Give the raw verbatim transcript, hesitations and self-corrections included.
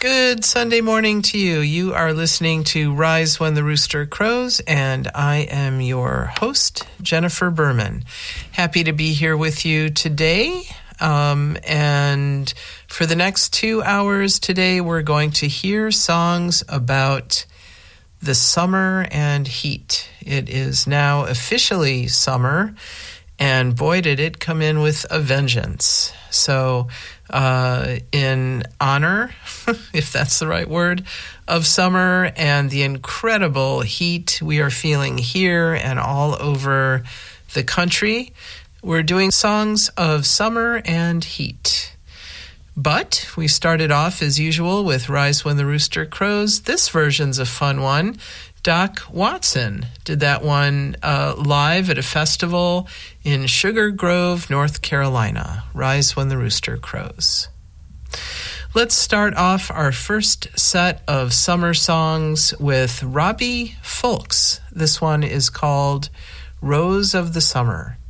Good Sunday morning to you. You are listening to Rise When the Rooster Crows, and I am your host, Jennifer Berman. Happy to be here with you today. Um, and for the next two hours today, we're going to hear songs about the summer and heat. It is now officially summer, and boy, did it come in with a vengeance. So uh, in honor, if that's the right word, of summer and the incredible heat we are feeling here and all over the country, we're doing songs of summer and heat. But we started off, as usual, with Rise When the Rooster Crows. This version's a fun one. Doc Watson did that one uh, live at a festival in Sugar Grove, North Carolina. Rise When the Rooster Crows. Let's start off our first set of summer songs with Robbie Fulks. This one is called Rose of the Summer.